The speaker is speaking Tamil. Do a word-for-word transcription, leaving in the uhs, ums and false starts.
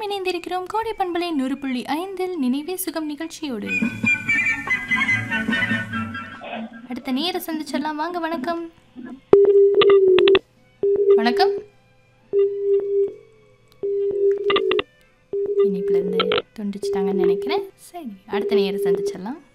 இணைந்திருக்கிறோம் கோடை பண்பலை நூறு புள்ளி ஐந்தில் நினைவே சுகம் நிகழ்ச்சியோடு. அடுத்த நேர சந்திச்சிடலாம். வாங்க. வணக்கம். வணக்கம். இணைப்புல இருந்து துண்டிச்சிட்டாங்கன்னு நினைக்கிறேன். சரி, அடுத்த நேர சந்திச்சிடலாம்.